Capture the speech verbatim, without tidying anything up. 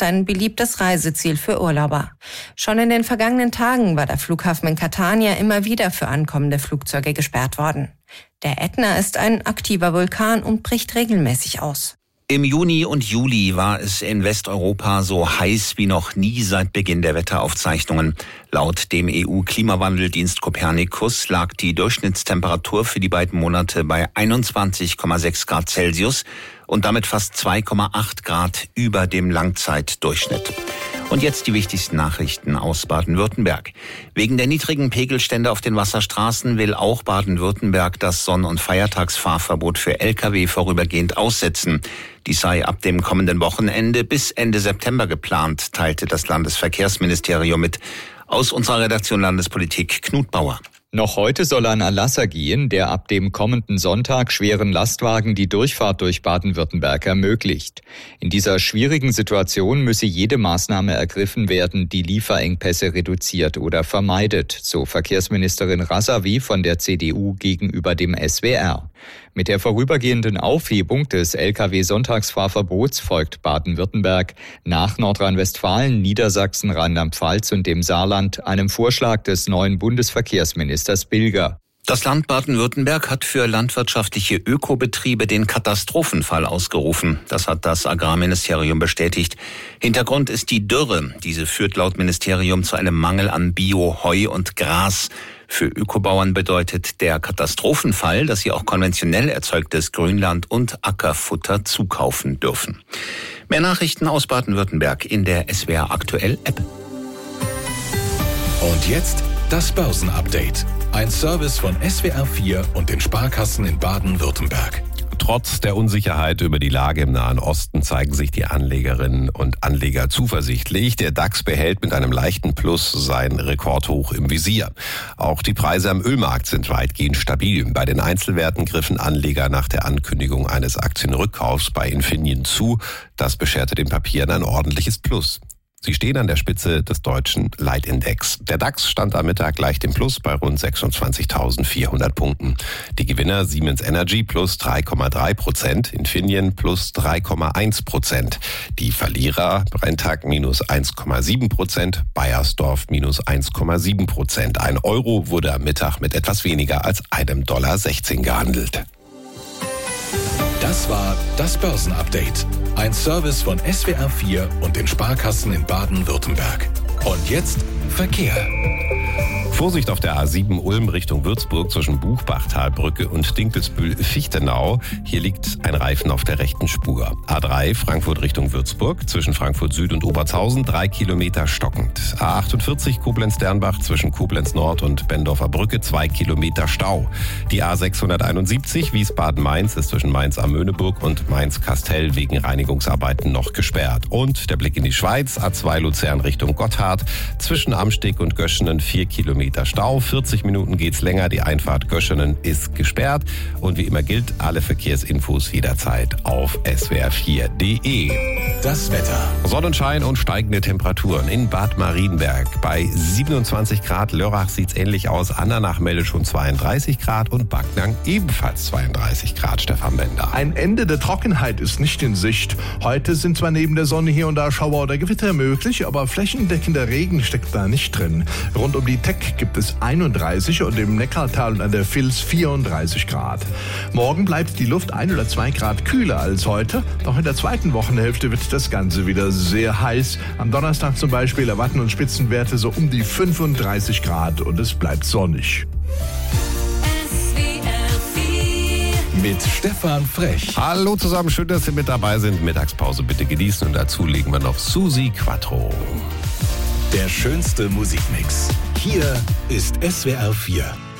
ist ein beliebtes Reiseziel für Urlauber. Schon in den vergangenen Tagen war der Flughafen in Catania immer wieder für ankommende Flugzeuge gesperrt worden. Der Ätna ist ein aktiver Vulkan und bricht regelmäßig aus. Im Juni und Juli war es in Westeuropa so heiß wie noch nie seit Beginn der Wetteraufzeichnungen. Laut dem E U-Klimawandeldienst Copernicus lag die Durchschnittstemperatur für die beiden Monate bei einundzwanzig Komma sechs Grad Celsius und damit fast zwei Komma acht Grad über dem Langzeitdurchschnitt. Und jetzt die wichtigsten Nachrichten aus Baden-Württemberg. Wegen der niedrigen Pegelstände auf den Wasserstraßen will auch Baden-Württemberg das Sonn- und Feiertagsfahrverbot für L K W vorübergehend aussetzen. Dies sei ab dem kommenden Wochenende bis Ende September geplant, teilte das Landesverkehrsministerium mit. Aus unserer Redaktion Landespolitik Knut Bauer. Noch heute soll ein Erlass ergehen, der ab dem kommenden Sonntag schweren Lastwagen die Durchfahrt durch Baden-Württemberg ermöglicht. In dieser schwierigen Situation müsse jede Maßnahme ergriffen werden, die Lieferengpässe reduziert oder vermeidet, so Verkehrsministerin Razavi von der C D U gegenüber dem S W R. Mit der vorübergehenden Aufhebung des L K W-Sonntagsfahrverbots folgt Baden-Württemberg nach Nordrhein-Westfalen, Niedersachsen, Rheinland-Pfalz und dem Saarland einem Vorschlag des neuen Bundesverkehrsministers Bilger. Das Land Baden-Württemberg hat für landwirtschaftliche Ökobetriebe den Katastrophenfall ausgerufen. Das hat das Agrarministerium bestätigt. Hintergrund ist die Dürre. Diese führt laut Ministerium zu einem Mangel an Bio, Heu und Gras. Für Ökobauern bedeutet der Katastrophenfall, dass sie auch konventionell erzeugtes Grünland und Ackerfutter zukaufen dürfen. Mehr Nachrichten aus Baden-Württemberg in der S W R Aktuell App. Und jetzt das Börsenupdate. Ein Service von S W R vier und den Sparkassen in Baden-Württemberg. Trotz der Unsicherheit über die Lage im Nahen Osten zeigen sich die Anlegerinnen und Anleger zuversichtlich. Der DAX behält mit einem leichten Plus sein Rekordhoch im Visier. Auch die Preise am Ölmarkt sind weitgehend stabil. Bei den Einzelwerten griffen Anleger nach der Ankündigung eines Aktienrückkaufs bei Infineon zu. Das bescherte den Papieren ein ordentliches Plus. Sie stehen an der Spitze des deutschen Leitindex. Der DAX stand am Mittag leicht im Plus bei rund sechsundzwanzigtausendvierhundert Punkten. Die Gewinner Siemens Energy plus drei Komma drei Prozent, Infineon plus drei Komma eins Prozent. Die Verlierer Brenntag minus eins Komma sieben Prozent, Bayersdorf minus eins Komma sieben Prozent. Ein Euro wurde am Mittag mit etwas weniger als einem Dollar sechzehn gehandelt. Das war das Börsenupdate. Ein Service von S W R vier und den Sparkassen in Baden-Württemberg. Und jetzt Verkehr. Vorsicht auf der A sieben Ulm Richtung Würzburg zwischen Buchbachtalbrücke und Dinkelsbühl-Fichtenau. Hier liegt ein Reifen auf der rechten Spur. A drei Frankfurt Richtung Würzburg zwischen Frankfurt Süd und Obertshausen drei Kilometer stockend. A achtundvierzig Koblenz-Dernbach zwischen Koblenz Nord und Bendorfer Brücke zwei Kilometer Stau. Die A sechshunderteinundsiebzig Wiesbaden-Mainz ist zwischen Mainz-Amöneburg und Mainz-Kastell wegen Reinigungsarbeiten noch gesperrt. Und der Blick in die Schweiz, A zwei Luzern Richtung Gotthard zwischen Amsteg und Göschenen vier Kilometer Stau. vierzig Minuten geht's länger. Die Einfahrt Göschenen ist gesperrt. Und wie immer gilt, alle Verkehrsinfos jederzeit auf S W R vier Punkt de. Das Wetter. Sonnenschein und steigende Temperaturen in Bad Marienberg. Bei siebenundzwanzig Grad. Lörrach sieht's ähnlich aus. Andernach meldet schon zweiunddreißig Grad und Backnang ebenfalls zweiunddreißig Grad. Stefan Bender. Ein Ende der Trockenheit ist nicht in Sicht. Heute sind zwar neben der Sonne hier und da Schauer oder Gewitter möglich, aber flächendeckender Regen steckt da nicht drin. Rund um die Teck gibt es einunddreißig und im Neckartal und an der Vils vierunddreißig Grad. Morgen bleibt die Luft ein oder zwei Grad kühler als heute. Doch in der zweiten Wochenhälfte wird das Ganze wieder sehr heiß. Am Donnerstag zum Beispiel erwarten uns Spitzenwerte so um die fünfunddreißig Grad und es bleibt sonnig. Mit Stefan Frech. Hallo zusammen, schön, dass Sie mit dabei sind. Mittagspause bitte genießen und dazu legen wir noch Susi Quattro. Der schönste Musikmix. Hier ist S W R vier.